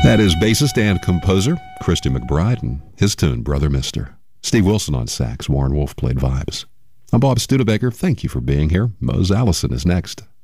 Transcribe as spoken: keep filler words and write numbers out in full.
That is bassist and composer Christy McBride and his tune, Brother Mister. Steve Wilson on sax. Warren Wolf played vibes. I'm Bob Studebaker. Thank you for being here. Mose Allison is next.